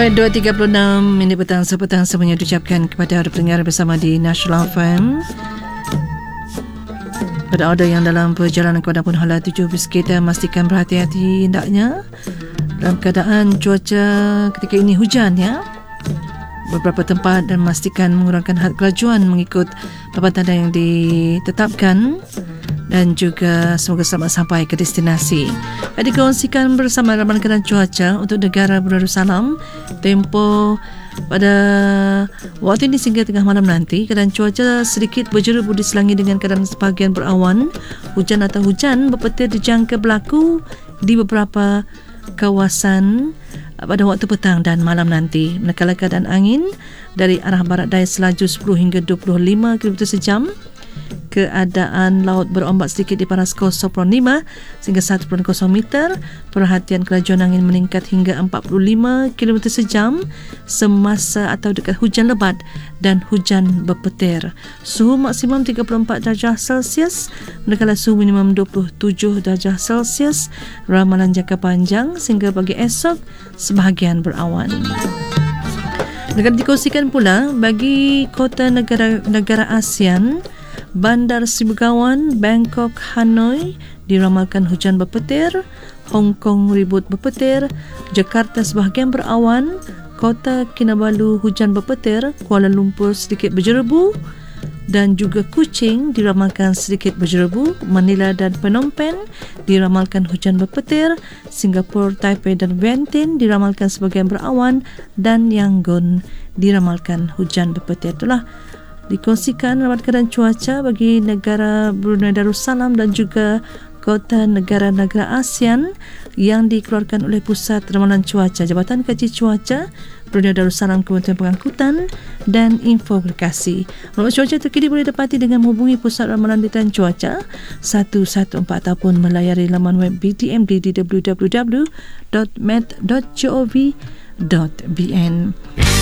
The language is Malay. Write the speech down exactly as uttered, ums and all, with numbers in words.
Baik, dua tiga puluh enam minit petang sepetang semuanya diucapkan kepada pendengar bersama di National F M. Pada order yang dalam perjalanan ke walaupun hala tujuh bis kita, pastikan berhati-hati hendaknya dalam keadaan cuaca ketika ini hujan ya. Beberapa tempat dan memastikan mengurangkan had kelajuan mengikut papan tanda yang ditetapkan. Dan juga semoga selamat sampai ke destinasi. Dikongsikan bersama ramalan keadaan cuaca untuk negara Darussalam tempoh pada waktu ini sehingga tengah malam nanti. Keadaan cuaca sedikit berjerubu diselangi dengan keadaan sebahagian berawan. Hujan atau hujan berpetir dijangka berlaku di beberapa kawasan pada waktu petang dan malam nanti. Manakala keadaan angin dari arah barat daya selaju sepuluh hingga dua puluh lima kilometer sejam. Keadaan laut berombak sedikit di paras kosong perpuluhan lima sehingga satu perpuluhan kosong meter. Perhatian kelajuan angin meningkat hingga empat puluh lima kilometer sejam semasa atau dekat hujan lebat dan hujan berpetir. Suhu maksimum tiga puluh empat darjah Celsius, manakala suhu minimum dua puluh tujuh darjah Celsius. Ramalan jangka panjang sehingga pagi esok sebahagian berawan. Negara dikongsikan pula bagi kota negara-negara ASEAN, Bandar Sibegawan, Bangkok, Hanoi diramalkan hujan berpetir, Hong Kong ribut berpetir, Jakarta sebahagian berawan, Kota Kinabalu hujan berpetir, Kuala Lumpur sedikit berjerubu dan juga Kuching diramalkan sedikit berjerubu, Manila dan Phnom Penh diramalkan hujan berpetir, Singapura, Taipei dan Vientiane diramalkan sebahagian berawan dan Yangon diramalkan hujan berpetir. Itulah dikongsikan ramalan keadaan cuaca bagi negara Brunei Darussalam dan juga kota negara-negara ASEAN yang dikeluarkan oleh Pusat Ramalan Cuaca, Jabatan Kaji Cuaca Brunei Darussalam, Kementerian Pengangkutan dan Infokomunikasi. Ramalan cuaca terkini boleh dapati dengan menghubungi Pusat Ramalan Data Cuaca satu satu empat ataupun melayari laman web B T M D di w w w dot met dot gov dot b n.